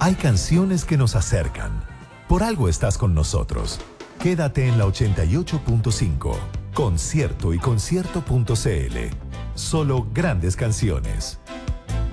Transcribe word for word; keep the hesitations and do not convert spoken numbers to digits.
Hay canciones que nos acercan. Por algo estás con nosotros. Quédate en la ochenta y ocho punto cinco. Concierto y concierto punto c l. Solo grandes canciones.